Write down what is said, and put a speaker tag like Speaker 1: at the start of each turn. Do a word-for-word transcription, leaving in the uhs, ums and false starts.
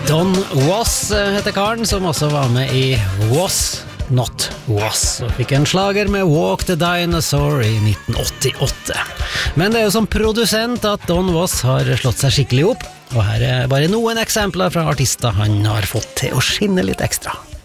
Speaker 1: Don Was heter karen, som også var med i Was Not Was, og fikk en slager med Walk the Dinosaur i nitten åttiåtte. Men det er jo som produsent at Don Was har slått seg skikkelig opp, og her er bare noen eksempler fra artister han har fått til å skinne litt ekstra.